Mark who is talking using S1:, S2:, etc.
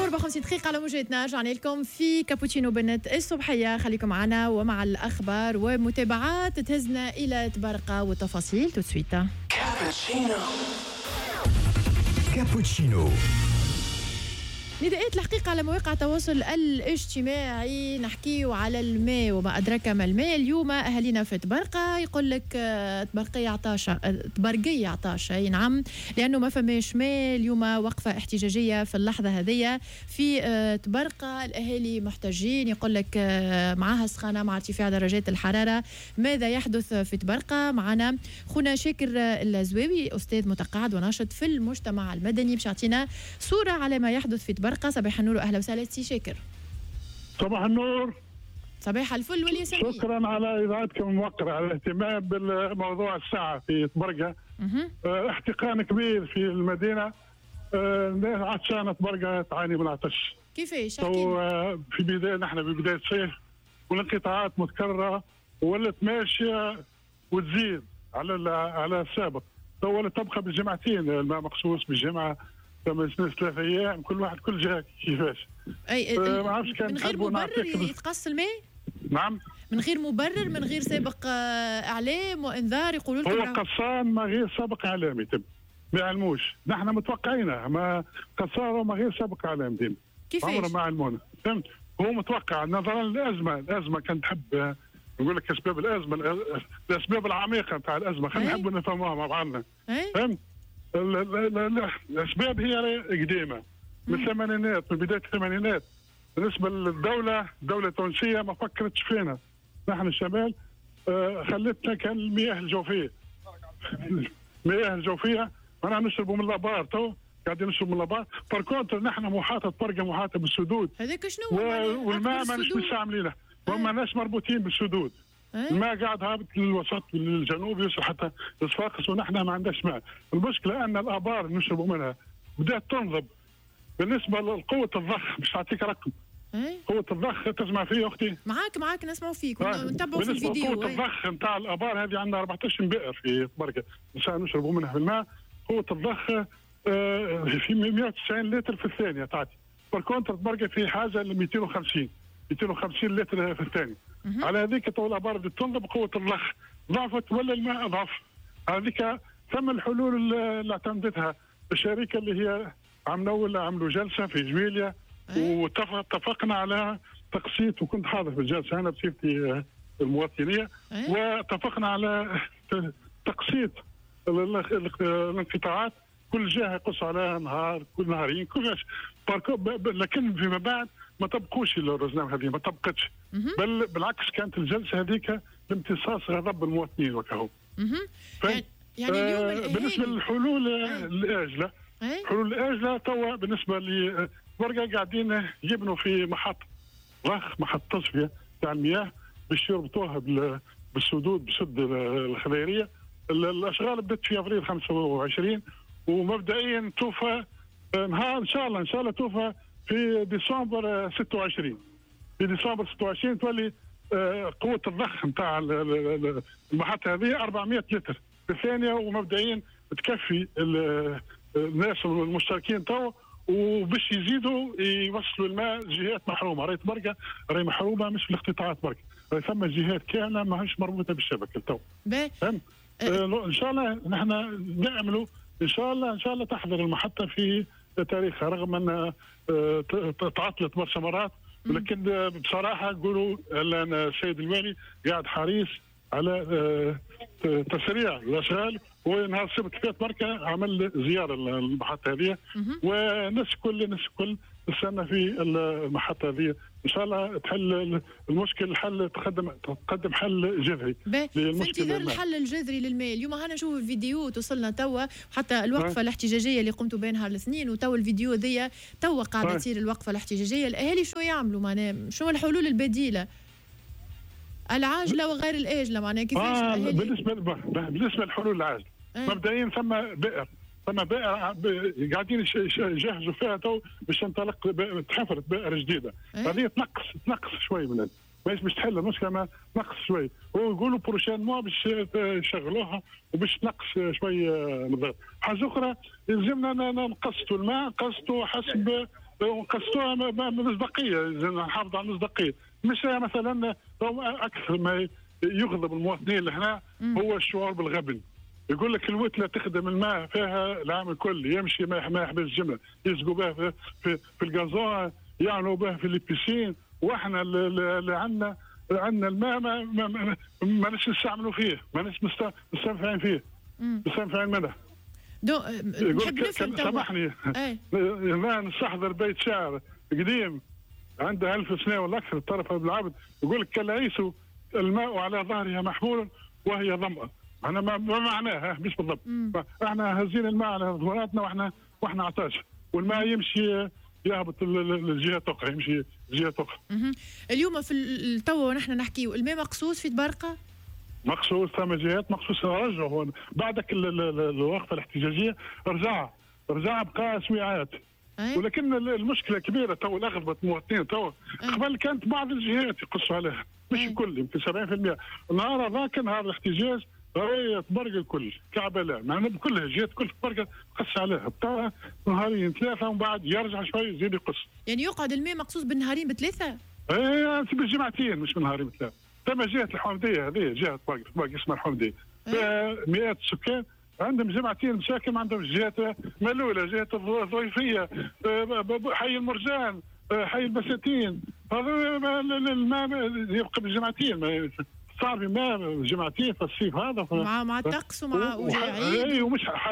S1: 54 دقيقة على موجتنا. رجعنا لكم في كابوتشينو بنت الصبحية. خليكم معنا ومع الأخبار ومتابعات تهزنا إلى تبارقة والتفاصيل تسويت.
S2: كابوتشينو
S1: نداءات الحقيقة على مواقع التواصل الاجتماعي. نحكيو على الماء وما أدراك ما الماء. اليوم أهالينا في تبارقة يقول لك تبرقية عطاشة. نعم، لأنه ما فماش ماء. اليوم وقفة احتجاجية في اللحظة هذية في تبارقة. الأهالي محتاجين، يقول لك معها سخانة مع ارتفاع درجات الحرارة. ماذا يحدث في تبارقة؟ معنا خونا شاكر الزواوي، أستاذ متقاعد وناشط في المجتمع المدني، باش يعطينا صورة على ما يحدث في تبارقة. صباح النور واهلا وسهلا سي شاكر.
S3: صباح النور.
S1: صباح الفل والياسمين.
S3: شكرا على اذاعتكم الموقرة، على الاهتمام بالموضوع الساعه في تبارقة. احتقان كبير في المدينه. عطشانه تبارقة تعاني من العطش.
S1: كيفاش؟
S3: في بدايه نحن ببدايه صيف والانقطاعات متكرره ولت ماشيه وتزيد على السابق. تو تبقى بالجمعتين الماء مخصوص بالجمعه 3 ايام كل واحد كل جهه كيفاش.
S1: اي
S3: ما عرفتش كان
S1: من غير مبرر يتقص الماء؟
S3: نعم،
S1: من غير مبرر، من غير سابق اعلام وانذار يقولوا لكم
S3: هو قصان ما غير سابق اعلام يتم ما يعلموش. نحن متوقعينه ما قصاره ما غير سابق اعلام ديما
S1: كيفاش؟
S3: عمره ما علمونا. فهمت؟ هو متوقع نظرا للازمه كانت تحب نقول لك اسباب الاسباب العميقه نتاع الازمه. خلينا نحب نفهموها مع بعضنا. فهمت؟ الاسباب هي قديمه من الثمانينات، من بدايه الثمانينات. بالنسبه للدوله، الدوله التونسيه ما فكرتش فينا نحن الشمال. خلتنا كان المياه الجوفيه انا نشربوا من الابار. تو قاعدين نشرب من الابار. باركونتر نحن محاطه طرقه محاطه بالسدود.
S1: هذاك شنو
S3: والماء ما مش عاملينه، وما ناس مربوطين بالسدود. الماء قاعد هابط للوسط للجنوب يوصل حتى لصفاقس ونحن ما عندناش ماء. المشكله ان الابار اللي نشربوا منها بدات تنضب. بالنسبه لقوه الضخ مش اعطيك رقم. قوه الضخ تسمع فيه اختي؟
S1: معاك نسمعوا فيك ونتبعوا في الفيديو.
S3: قوه الضخ نتاع الابار هذه عندنا 14 بئر في تبارقة نساء نشربوا منها في الماء. قوه الضخ في 190 لتر في الثانيه تعطي. بالكونتر تبارقة في حاجه ل 250 لتر في الثانيه. على هذيك تو الابار بدها تنضب. قوه الضخ ضعفت ولا الماء ضعف. هذيك ثم الحلول اللي اعتمدتها الشركه اللي هي عملوا جلسه في جويليا واتفقنا على تقسيط، وكنت حاضر في الجلسه انا بصفتي المواطنيه. واتفقنا على تقسيط الانقطاعات. كل جهه يقص عليها نهار كل نهارين كلش. لكن فيما بعد ما تبقوش الرزنامه هذه ما تبقتش. بل بالعكس كانت الجلسه هذيك لامتصاص غضب المواطنين وكهو.
S1: يعني اليوم
S3: بالنسبه للحلول الاجله، حلول الاجله توا بالنسبه لتبارقة قاعدين يبنوا في محطه تصفيه تاع المياه باش يربطوها بالسدود بسد الخضيريه. الاشغال بدات في ابريل 25 ومبدئيا توفى نهار ان شاء الله توفى في ديسمبر 26. في ديسمبر 26 تولي قوه الضخ نتاع المحطه هذه 400 لتر في الثانيه. ومبدئيا تكفي الناس المشتركين تو، وباش يزيدوا يوصلوا الماء جهات محرومه. راهي تبارقة راهي محرومه مش في الاقتطاعات برك، راهي ثم جهات كامله ماهيش مربوطه بالشبكه تو. فهمت؟ ان شاء الله نحن نعملوا ان شاء الله تحضر المحطه في تاريخها رغم ان تعطلت برشا مرات. ولكن بصراحه نقولوا ان السيد الوالي قاعد حريص على تسريع الاشغال. ونهار السبت فات بركه عمل زياره للمحطه هذه، والناس الكل استنى في المحطه هذه. ان شاء الله تحل المشكل تقدم حل جذري
S1: للمشكل. في انتظار الحل الجذري للماء. اليوم هنا نشوف الفيديو توصلنا توا، حتى الوقفه الاحتجاجيه اللي قمتوا بها نهار الاثنين وتوا الفيديو ذي توا قاعده تصير الوقفه الاحتجاجيه. الاهالي شو يعملوا معناها؟ شو الحلول البديله العاجله وغير الاجله معناها كيفاش؟
S3: بالنسبه للحلول العاجله مبدئيا ثم بئر قاعدين يجهزوا فيها تو باش تنطلق تحفرت بئر جديده. هذه تنقص شوي من ماهيش باش تحل المشكله، ما تنقص شوي. هو يقولوا بروشين موا باش يشغلوها وباش تنقص شوي الضغط. حاجه اخرى يلزمنا نقسطوا الماء، نقسطوا حسب ونقصوها مصداقيه، نحافظ على المصداقيه. مش مثلا اكثر ما يغضب المواطنين لهنا هو الشعور بالغبن. يقول لك الوتله تخدم الماء فيها العام الكل، يمشي ما يحبس الجمله، يسقوا به في الغازون، يعملوا به في البيسين، واحنا اللي عندنا الماء ما نستعملوا فيه، ما مستنفعين فيه، مستنفعين منه.
S1: نحب نفهم.
S3: سامحني، ما نستحضر بيت شعر قديم عنده 1000 سنه ولا اكثر، الطرف بالعبد، يقول لك كالعيسو الماء على ظهرها محمول وهي ظمأ. احنا ما معناها مش بالضبط. احنا هزين الماء على ظهوراتنا واحنا عطاش، والماء يمشي يهبط للجهه اخرى، يمشي جهه اخرى.
S1: اليوم في التو ونحن نحكيو الماء مقصوص في تبارقه؟
S3: مقصوص، ثم جهات مقصوصه رجعوا بعدك الوقفه الاحتجاجيه رجع بقى سويعات. ولكن المشكله كبيره تو الاغلبيه المواطنين تو قبل كانت بعض الجهات يقصوا عليها، مش الكل، يمكن 70%. النهار هذاك نهار الاحتجاج تبرق الكل كعبه، لا معناها بكلها الجهات كل تبرق قص عليها بتاع نهارين ثلاثه، ومن بعد يرجع شوي يزيد يقص.
S1: يعني يقعد الماء مقصوص بالنهارين بثلاثه؟
S3: ايه بالجمعتين مش بالنهارين بثلاثه. ثم جهه الحمديه، هذه جهه تبرق اسمها الحمديه، فيها مئات السكان، عندهم جمعتين مشاكل، ما عندهمش جهه ملوله، جهه الضيفيه، حي المرجان، حي البساتين، هذا الماء يبقى بالجمعتين، صار ما جمعتين في الصيف هذا
S1: مع الطقس ومع وجاعين.
S3: ومش